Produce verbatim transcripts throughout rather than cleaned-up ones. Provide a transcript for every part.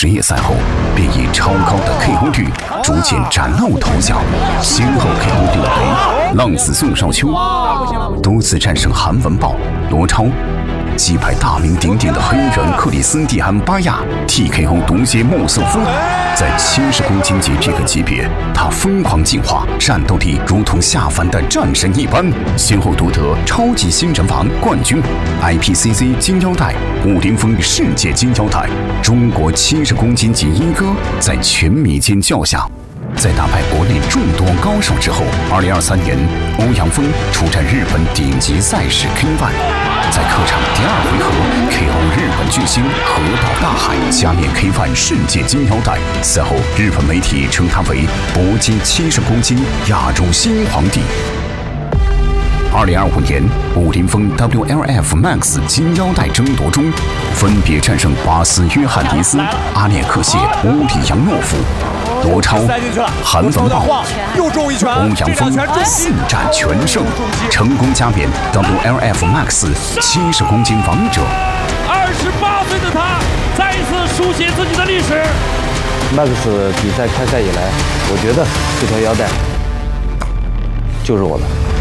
职业赛后，便以超高的 K O 率逐渐崭露头角，先后 K O 六雷、浪子宋少秋，多次战胜韩文豹、罗超，击败大名鼎鼎的黑人克里斯蒂安·巴亚 ，T K O 毒蝎穆瑟夫。在七十公斤级这个级别，他疯狂进化，战斗力如同下凡的战神一般，先后夺得超级新人王冠军、I P C C 金腰带、武林风世界金腰带。中国七十公斤级一哥在全民间叫响。在打败国内众多高手之后，二零二三年，欧阳锋出战日本顶级赛事 K 一，在客场第二回合 K O 日本巨星河岛大海，加冕 K 一世界金腰带。此后，日本媒体称他为搏击七十公斤亚洲新皇帝。二零二五年，武林风 W L F Max 金腰带争夺中，分别战胜巴斯约翰尼斯、阿列克谢·乌里扬诺夫、罗超、韩文豹、欧阳锋四战全胜，成功加冕 W L F Max 七十公斤王者。 二十八岁的他再一次书写自己的历史。 Max 比赛开赛以来，我觉得这条腰带就是我的。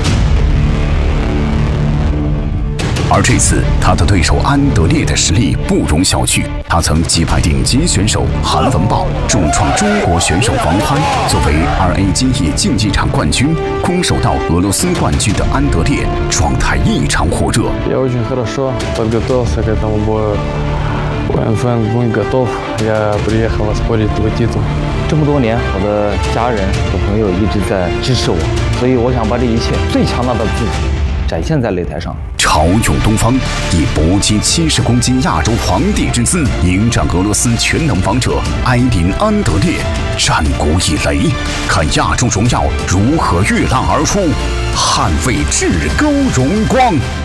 而这次，他的对手安德烈的实力不容小觑。他曾击败顶级选手韩文豹，重创中国选手王欢。作为 R A 金翼竞技场冠军，空手道俄罗斯冠军的安德烈状态异常火热。 Я очень хорошо подготовился к этому бою. Уэнфэн будет готов. Я приехал оспорить твой титул. 这么多年，我的家人和朋友一直在支持我，所以我想把这一切最强大的自己展现在擂台上。 潮涌东方，以搏击七十公斤亚洲皇帝之姿迎战俄罗斯全能王者埃林·安德烈，战鼓已擂，看亚洲荣耀如何跃浪而出，捍卫至高荣光。